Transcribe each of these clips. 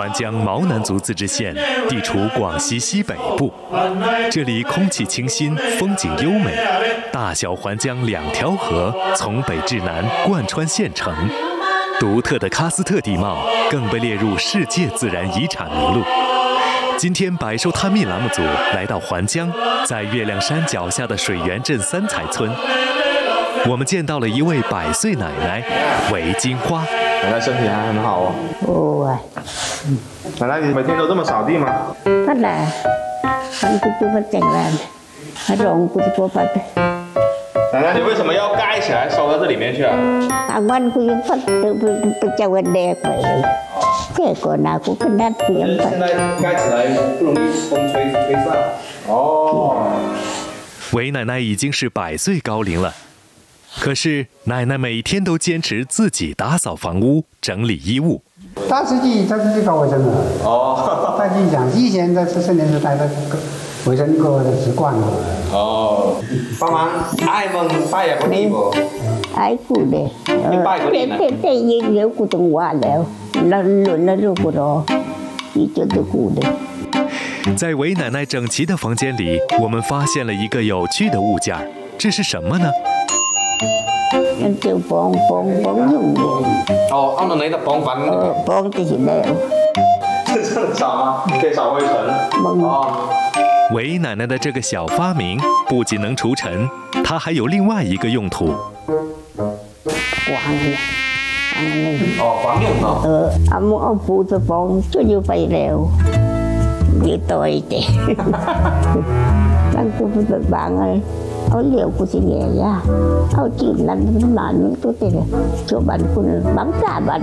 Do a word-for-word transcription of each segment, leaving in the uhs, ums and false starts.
环江毛南族自治县地处广西西北部，这里空气清新，风景优美，大小环江两条河从北至南贯穿县城，独特的喀斯特地貌更被列入世界自然遗产名录。今天百寿探秘栏目组来到环江，在月亮山脚下的水源镇三彩村，我们见到了一位百岁奶奶韦金花。 奶奶身体还很好哦。 哦， 嗯，奶奶，你每天都这么扫地吗？ 不啦，很不就不整了，还容不就过不的。 奶奶，你为什么要盖起来收到这里面去啊？ 啊，我不用不不不不叫人来回来，这个那个跟那不用不。 现在盖起来不容易风吹吹散。哦。 韦奶奶已经是百岁高龄了。可是奶奶每天都坚持自己打扫房屋、整理衣物。 他自己他自己搞卫生的。 哦。 他自己讲，以前在是年时代的卫生科的习惯了。 哦。帮忙爱蒙拜下嗰啲喎。 愛顧的。 你拜嗰啲呢？ 對對，也有顧動話了，那輪那路顧咯，你就都顧的。 在韦奶奶整齊的房間裡，我們發現了一個有趣的物件，這是什麼呢？ 人就幫幫幫用的。 哦，按照你的幫粉。 呃，幫就是了。 這是掃嗎？可以掃灰塵。哦。 韦奶奶的這個小發明不僅能除塵，它還有另外一個用途。 廣嘅，廣嘅。 哦，廣用的。 呃，阿母阿父就幫就要ไปแล้ว要多一點。นั่นกูเป็นบางเลยเอาเหลียวกูสิแย่ยาเอาจีนนั้นมันมาหนึ่งตัวเดียวชั่วบันคุณบังตาบัน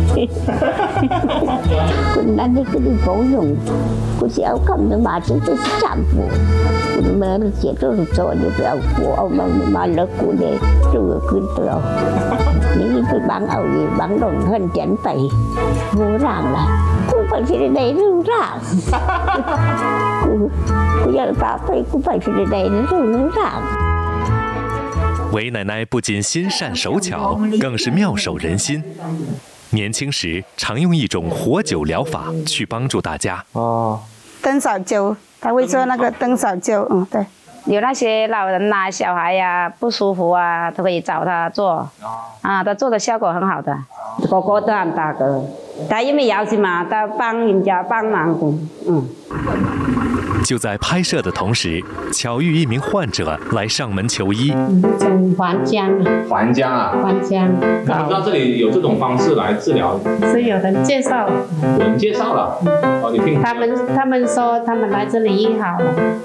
คุณนั้นนี่คือโผล่ยงกูสิเอาคำนึงมาฉันจะจำกูคุณแม่เสียตัวโซ่เดี๋ยวไปเอากูเอามามาเลิกกูเลยตัวขึ้นตัวนี่ไปบังเอาอยู่บังโดนเฮินเจ็นไปหูร่างละกูไปที่ใดรู้ร่างกูกูอยากตาไปกูไปที่ใดรู้รู้ร่าง韦奶奶不仅心善手巧，更是妙手仁心。年轻时常用一种活酒疗法去帮助大家。 哦， 灯扫灸，他会做那个灯扫灸，嗯，对。 有那些老人呐、小孩呀、不舒服啊，都可以找他做。啊，他做的效果很好的。 個個都很大個，但因為有時嘛，他幫人家幫忙的，嗯。 就在拍攝的同時，巧遇一名患者來上門求醫。 從環江。 環江啊。 環江。 你知道這裡有這種方式來治療？ 是有人介紹。 有人介紹了。哦，你聽。 他們他們說他們來這裡醫好了。